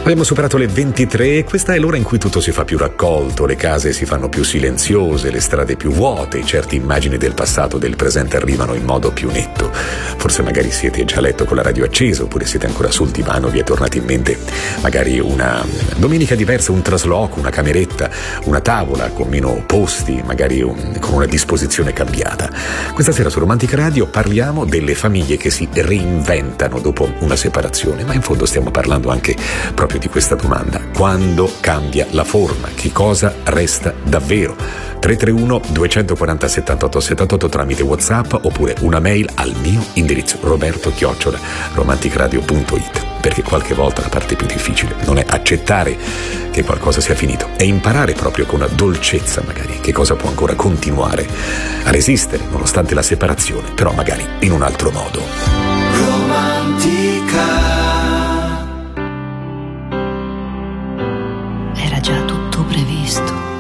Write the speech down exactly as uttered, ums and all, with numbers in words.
Abbiamo superato le ventitré e questa è l'ora in cui tutto si fa più raccolto, le case si fanno più silenziose, le strade più vuote, certe immagini del passato e del presente arrivano in modo più netto. Forse magari siete già a letto con la radio accesa, oppure siete ancora sul divano, vi è tornata in mente magari una domenica diversa, un trasloco, una cameretta, una tavola con meno posti, magari un, con una disposizione cambiata. Questa sera su Romantica Radio parliamo delle famiglie che si reinventano dopo una separazione, ma in fondo stiamo parlando anche proprio di questa domanda: quando cambia la forma, che cosa resta davvero? Tre tre uno due quattro zero sette otto sette otto tramite WhatsApp, oppure una mail al mio indirizzo roberto chiocciola romanticradio punto it, perché qualche volta la parte più difficile non è accettare che qualcosa sia finito, è imparare proprio con una dolcezza magari che cosa può ancora continuare a resistere nonostante la separazione, però magari in un altro modo. Romantica. Era già tutto previsto.